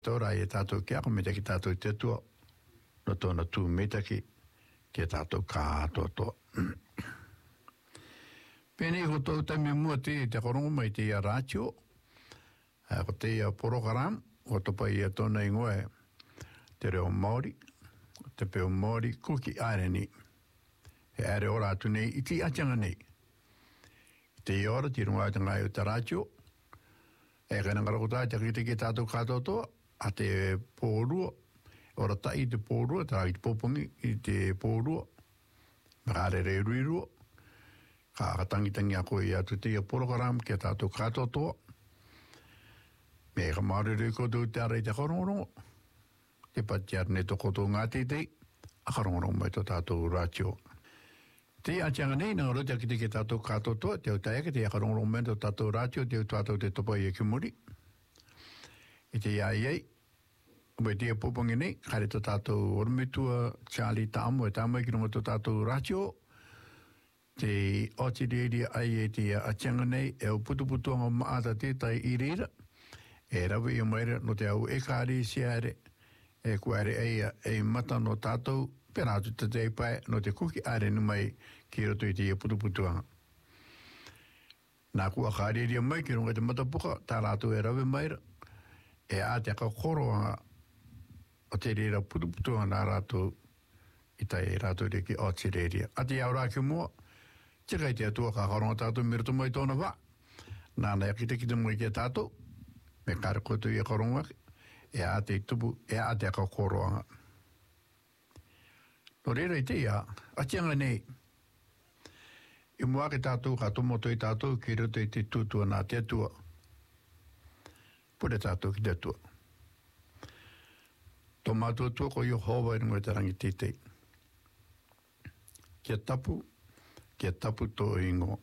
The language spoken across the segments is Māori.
Tora e tātou kia ko me te ki tātou te tua. No tōna tū me te ki tātou kā tōtoa. Pēnei ko tōu taimi mua te korongo mai te ia rātio. Ko te ia porokaram. Ko topa ia tōna ingoe. Te reo Māori. Te peo Māori kuki aere ni. He aere ora atu nei iti atanga nei. Te i ora ti runga ata ngai o te rātio. E kai nangarakota te kite ki tātou kā tōtoa. A te pōrua, ora tai te pōrua, tā i te pōpungi i te pōrua, mekare re ruirua, ka akatangitangi a koe i atu te ia porokaram kia tātou kātotoa, me ka maurere koto te arei te karongorongo, te pati arne to koto ngā teitei, a karongorongo mai to tātou rātio. Te atianga nei, nā rote ki te ki tātou kātotoa, te au taeka te a karongorongo mai to tātou rātio, te au tātou te topa i e kimuri, i te iai, ube te popongi nei, kare to tātou ormitua Charlie Tāmo e tāmai ki runga to tātou rātio, te oti reiri ai e te atianga nei, e o putuputuanga maata tētai i reira, e rawe i maira no te au e kāri siare, e kuare eia e mata no tātou, perātu te te pai no te kuki are ni mai ki roto i te putuputuanga. Nā kua kāriri mai ki runga te matapuka, tā rātou e rawe maira, e a te koroanga o te reira putuputua nā rātou i tai rātou reki o te reiria. A te aura ki mua, tika i te atua ka karonga tātou mirato mai tōna wā. Nāna e kite mai ki tātou, me kāre koto i karonga, e a te tupu, e a te koroanga. No reira i te ia, a tianga nei, i mua ki tātou ka tomoto i tātou ki roto i te tūtua nā te atua. Pure tātou ki te atua. Tō mātua tua ko Yehova i runga te rangi tētei. Kia tapu tō ingo.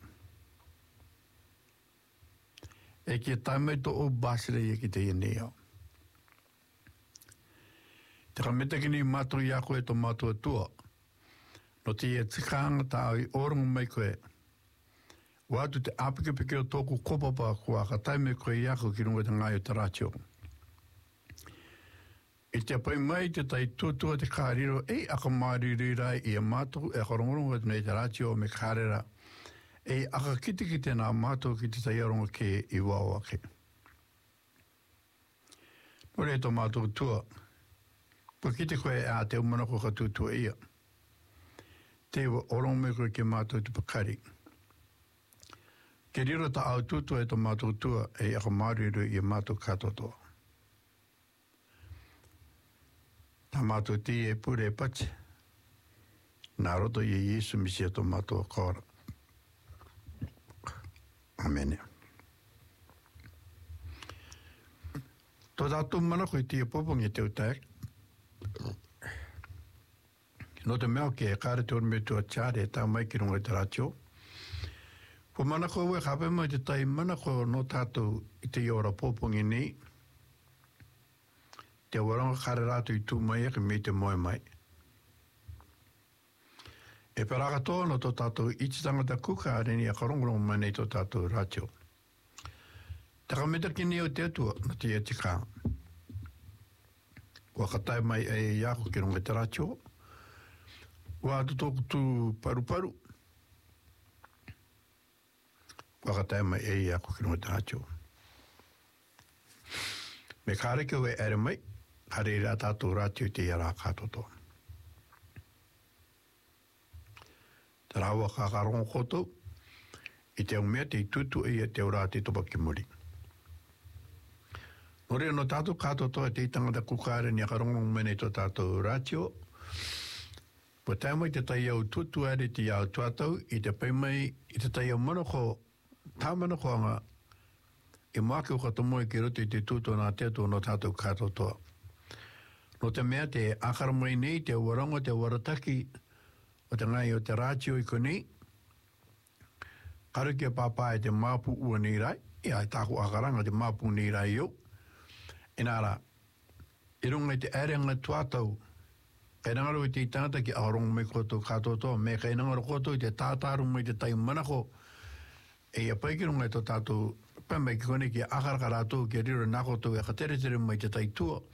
E kia taimai tō o bāsire i ki te ienei au. Te kameta ki ni mātua i a koe tō mātua tua. No te ia tikanga tā i orungu mai koe. Wātu te apikepike o tōku kopapa kua ka taimai koe i ako ki runga te ngai o te rātio. I te pai mai te tai tuatua te kāriro e aka māriri rai i a mātou e korongorongo nei te rātio me kārera e aka kiti nā mātou ki te tai aronga ke i wāwake. Nore tō mātou tua, pa kite koe a te umanako ka tūtua ia. Te wa orongo me koe ke mātou te pakari. Ke riro ta au tūtua e tō mātou tua e aka māriri i a mātou katotoa. Tā mātou ti e pure e pati. Nā roto i Yesu misia tō mātou kaora. Amen. Tō tātou mana koe ti e popongi te utak. No te mea ke e kāre te orme tua tjāre e tā mai ki runga te rātio. Po mana koe ue kape mai te tai mana koe no tātou i te iora popongi nei. Te waranga kare rātu i tū mai e me te moe mai. E peraka tōna tō tātou i te tangata kuka areni a karongorongo mai nei tō tātou rātio. Te kameta ki neo te atua na te e te kā. Kua katai mai e iako ki runga te rātio. Kua atu tōku tū paru. Kua katai mai e iako ki runga te rātio. Me kāre ke ue ere mai, kare rā tātou rātio te ia rā kātotoa. Te rāua kā karongo koto, i te umea te tutu e te ura te topa ki muri. Nore no tātou kātotoa te itangata kukare ni a karongo mene to tātou rātio, po tai mai te tai au tutu are te iau tuatau, i te pai mai, i te tai au manako, tā manako anga, e māke o katomoe ki roto i te tūto nā teto no tātou kātotoa. No te mea te akaramai nei, te warongo, te warataki, o te ngai o te rātio i konei, karu kia pāpā e te māpu ua nei rai, e ai tāku akaranga te māpu nei rai iau. E nāra, i runga i te arenga tuatau, e nangaro i te tāta ki aharongo mai koto kātotoa, me kai nangaro koto i te tātāru mai te tai manako, e ia paikirunga i tō tātou pēmei ki kone ki akarakarato ki riro nākoto e katere mai te tai tua,